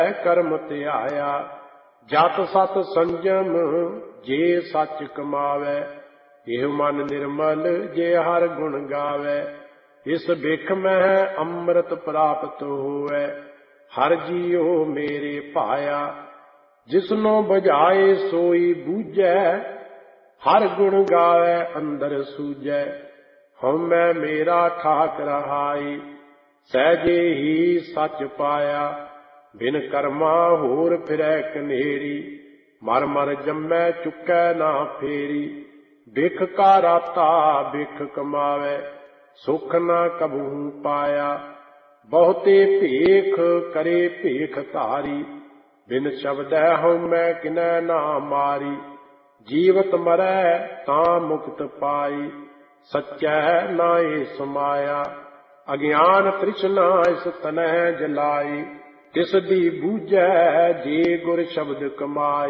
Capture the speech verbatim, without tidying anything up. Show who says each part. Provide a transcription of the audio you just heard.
Speaker 1: ਕਰਮ ਧਿਆਇਆ। ਜਤ ਸਤ ਸੰਜਮ ਜੇ ਸੱਚ ਕਮਾਵੈ, ਇਹ ਮਨ ਨਿਰਮਲ ਜੇ ਹਰ ਗੁਣ ਗਾਵੈ। ਇਸ ਬਿਖ ਮਹਿ ਅੰਮ੍ਰਿਤ ਪ੍ਰਾਪਤ ਹੋਵੈ, ਹਰ ਜੀਉ ਮੇਰੇ ਭਾਇਆ। ਜਿਸਨੋ ਬੁਝਾਏ ਸੋਈ ਬੂਝੈ, ਹਰ ਗੁਣ ਗਾਵੈ ਅੰਦਰ ਸੂਝੈ। ਹਉਮੈ ਮੇਰਾ ਠਾਕ ਰਹਾਈ, ਸਹਿਜੇ ਹੀ ਸੱਚ ਪਾਇਆ। ਬਿਨ ਕਰਮਾ ਹੋਰ ਫਿਰੈ ਕਨੇਰੀ, ਮਰ ਮਰ ਜੰਮੈ ਚੁੱਕੈ ਨਾ ਫੇਰੀ। ਬਿਖ ਕਾ ਰਾਤਾ ਬਿਖ ਕਮਾਵੈ, ਸੁਖ ਨਾ ਕਬਹੂ ਪਾਇਆ। ਬਹੁਤੇ ਭੇਖ ਕਰੇ ਭੇਖ ਧਾਰੀ, ਬਿਨ ਸ਼ਬਦੈ ਹਉਮੈ ਕਿਨੈ ਨਾ ਮਾਰੀ। ਜੀਵਤ ਮਰੈ ਤਾਂ ਮੁਕਤ ਪਾਈ, ਸੱਚੈ ਨਾਏ ਸਮਾਇਆ। ਅਗਿਆਨ ਤ੍ਰਿਸ਼ਨਾ ਇਸ ਤਨੈ ਜਲਾਈ, ਤਿਸ ਦੀ ਬੂਝੈ ਜੇ ਗੁਰ ਸ਼ਬਦ ਕਮਾਈ।